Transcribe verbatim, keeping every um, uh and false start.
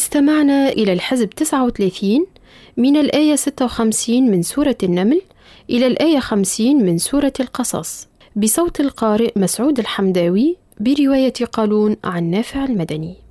استمعنا إلى الحزب تسعة وثلاثين من الآية ستة وخمسين من سورة النمل إلى الآية خمسين من سورة القصص بصوت القارئ مسعود الحمداوي برواية قالون عن نافع المدني.